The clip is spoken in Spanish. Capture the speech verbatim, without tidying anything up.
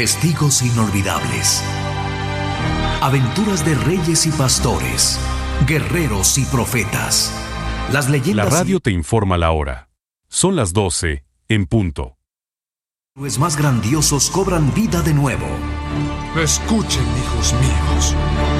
Testigos inolvidables. Aventuras de reyes y pastores, guerreros y profetas. Las leyendas. La radio te informa la hora. Son las doce en punto. Los más grandiosos cobran vida de nuevo. Escuchen, hijos míos.